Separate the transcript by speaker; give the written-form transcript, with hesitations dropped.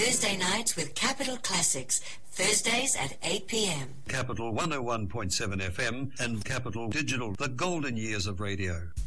Speaker 1: Thursday nights with Capital Classics, Thursdays at 8 p.m.
Speaker 2: Capital 101.7 FM and Capital Digital, the golden years of radio.